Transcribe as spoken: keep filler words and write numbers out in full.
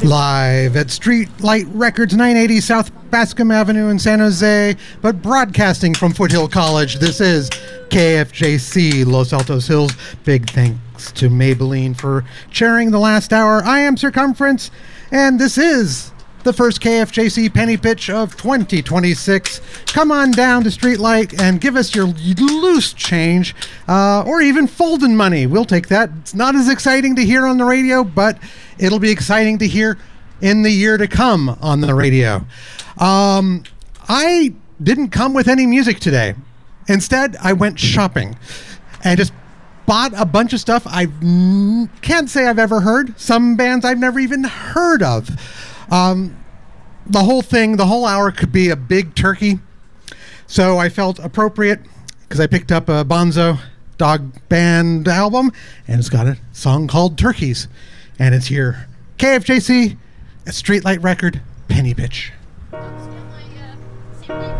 Live at Streetlight Records, nine eighty South Bascom Avenue in San Jose, but broadcasting from Foothill College, this is K F J C Los Altos Hills. Big thanks to Maybelline for chairing the last hour. I am Circumference, and this is the first K F J C Penny Pitch of twenty twenty-six. Come on down to Streetlight and give us your loose change, uh, or even folding money. We'll take that. It's not as exciting to hear on the radio, but it'll be exciting to hear in the year to come on the radio. Um, I didn't come with any music today. Instead, I went shopping and just bought a bunch of stuff I can't say I've ever heard. Some bands I've never even heard of. Um, the whole thing, the whole hour could be a big turkey. So I felt appropriate because I picked up a Bonzo Dog Band album and it's got a song called Turkeys. And it's here. K F J C, a Streetlight Record, Penny Pitch.